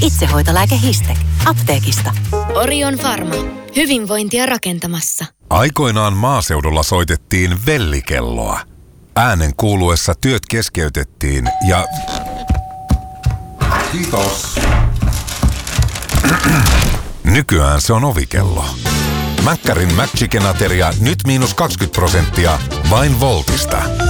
Itsehoitolääke Histec. Apteekista. Orion Pharma. Hyvinvointia rakentamassa. Aikoinaan maaseudulla soitettiin vellikelloa. Äänen kuuluessa työt keskeytettiin ja... Kiitos. Nykyään se on ovikello. Mäkkärin McChicken-ateria nyt -20% vain Voltista.